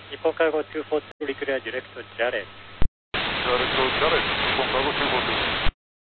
日本cargo 242 declare direct to Jared. Jared to Jared, Nippon Cargo 242.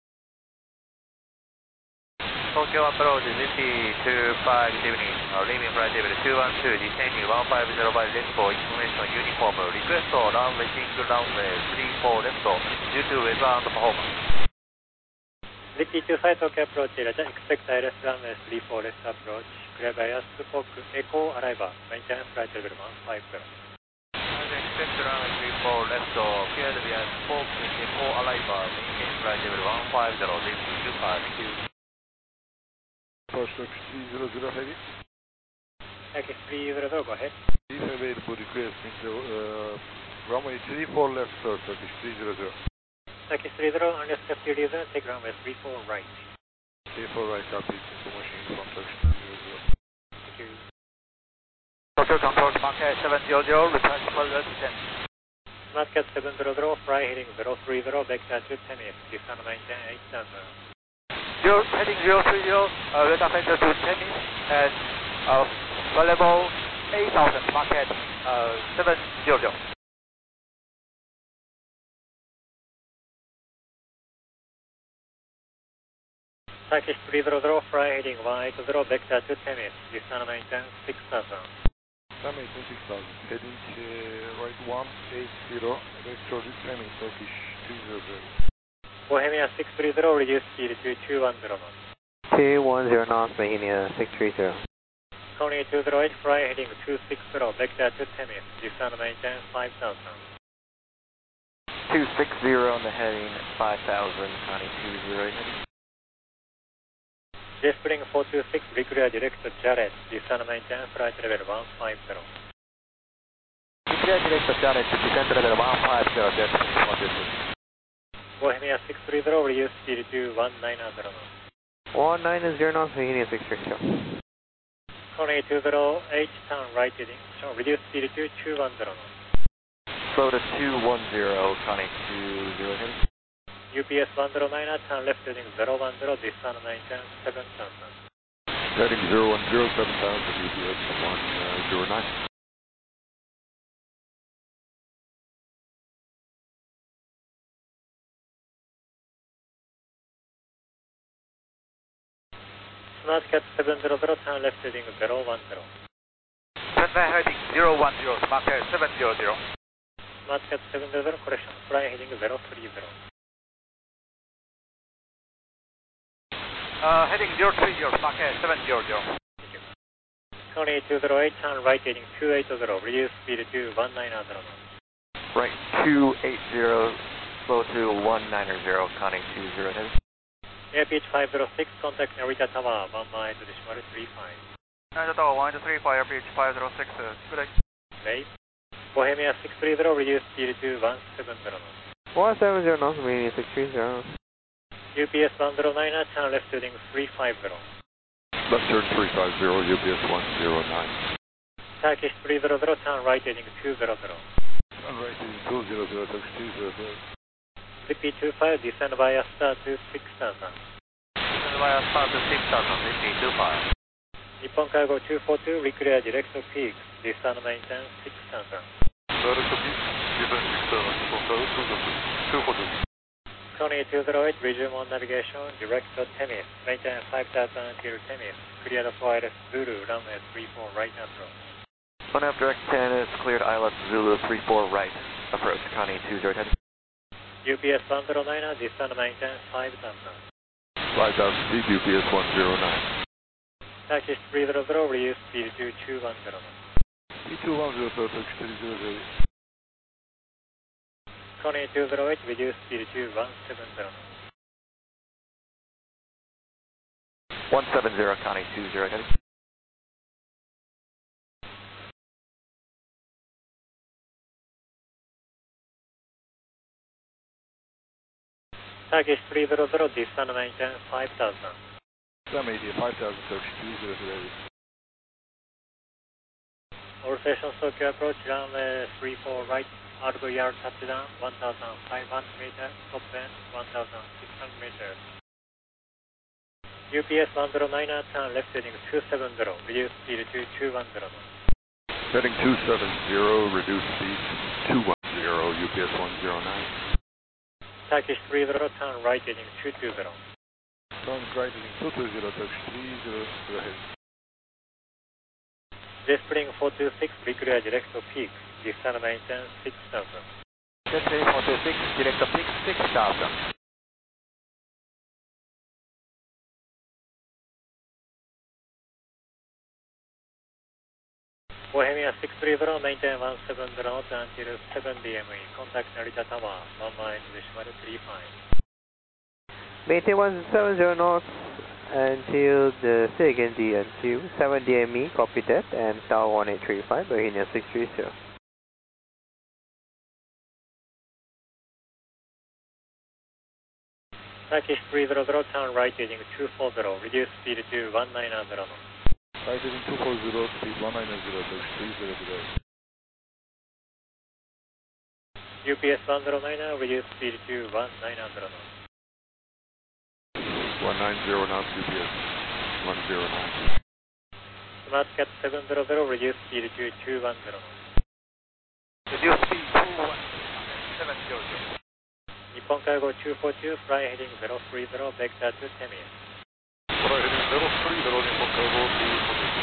Tokyo approach, Zippy 25, good evening. Leaving flight level 212, descending 1505 left for information uniform. Request runway single runway 34 left due to weather and performance. Zippy 25 Tokyo approach, Raja, expect ILS runway 34 left approach. Clear by us, Spoke Echo arrival, maintenance flight level 150. Expect runway 34 left, cleared via Spoke Echo arrival, maintenance flight level 150, Zippy 25, thank you. Approach Turkish 300 heavy. Turkish 300, go ahead. If available, requesting the runway 34 left, sir, Turkish 300. Turkish 30, unless safety reason, take runway 34 right. 34 right, copy, information from Turkish 300. Thank you. Tokyo control, Market 700, request for descent. Market 700, fly heading 030, vector to Temis, descend maintain 8000. Heading 030, radar vector to Temis, and level 8000, Market 700. Turkish 300, fly heading 180, vector to Temis, descend maintain 6000. Temis 6000, heading right 180, vector to Temis, Turkish 300. Bohemia 630, reduce speed to 210 knots. 210 knots, Bohemia 630. Tony 208, fly heading 260, vector to Temis, descend maintain 5000. 260 on the heading, 5000, Connie 20. J Spring 426, declare direct to Jared, descend maintain flight level 150. Declare direct to Jared, descend level 150, Jet Spring 426. Bohemia 630, reduce speed to 1900 knots. 190 knots, Bohemia 630. Tony 208, turn right heading, reduce speed to 210 knots. Slow to 210, Connie 20. UPS 109, turn left heading 010, descend maintain 7000. Heading 010, 7000, UPS 109. Smartcat 700, turn left heading 010. Heading 010, Market 700. Smartcat 700, correction, fly heading 030. Heading 030, Market 700. Thank you. Tony 208, turn right heading 280, reduce speed to 1900 knots. Right 280, slow to 190, Connie 20. Airpitch 506, contact Narita Tower, 1 mile to decimal 35. Narita Tower 135, Airpitch 506, good day. Late. Bohemia 630, reduce speed to 170 knots. 170 knots, Bohemia 630. UPS 109, turn left heading 350. Left turn 350, UPS 109. Turkish 300, turn right heading 200. Turn right heading 200, Turkish 200. Zippy 25, descend via star to 6000. Descend via star to 6000, Zippy 25. Nippon Cargo 242, declare direct to peak, descend maintain 6000. Direct to peak, descend 6000, Nippon Cargo 242. Tony 208, resume on navigation, direct to Temis, maintain 5000 until Temis, cleared for ILS Zulu, runway 34 right approach. One up direct 10 is cleared ILS Zulu 34 right, approach Connie 20. UPS 109, descend maintain 5000. 5000 feet, UPS 109. Turkish 300, reduce speed to 210 knots. 210, Turkish 300. Tony 208, reduce speed to 170 knots. 170, Connie 20. Turkish 300, descend maintain 5000. Sam 80, 5000, Turkish 200. All stations Tokyo approach, runway 34 right, Argo Yard touchdown, 1500 meters, top end 1600 meters. UPS 109, turn left heading 270, reduce speed to 210 knots. Heading 270, reduce speed 210, UPS 109. Turkish 30, turn right heading 220. Turn right heading 220, Turkish 30, go ahead. Jetspring 426, declare direct peak, descend maintenance 6000. Jetspring 426, direct peak 6000. Bohemia 630, maintain 170 knots until 7 DME. Contact Narita Tower, 1 mile decimal 35. Maintain 170 knots until the second DNQ, 7 DME, copy that, and Tower 1835, Bohemia 630. Turkish 300, turn right heading 240, reduce speed to 190 knots. Right heading 240, speed 190, Turkish 300. UPS 109, reduce speed to 190 knots. 190 knots, UPS 109. SmartCat 700, reduce speed to 210 knots. Reduce speed 210, 700. Nippon Cargo 242, fly heading 030, vector to Temiya. Fly heading 030, Nippon Cargo 242.